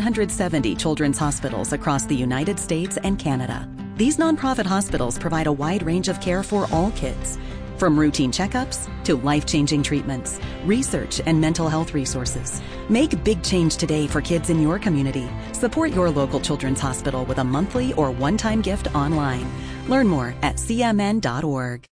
170 children's hospitals across the United States and Canada. These nonprofit hospitals provide a wide range of care for all kids, from routine checkups to life-changing treatments, research, and mental health resources. Make big change today for kids in your community. Support your local children's hospital with a monthly or one-time gift online. Learn more at cmn.org.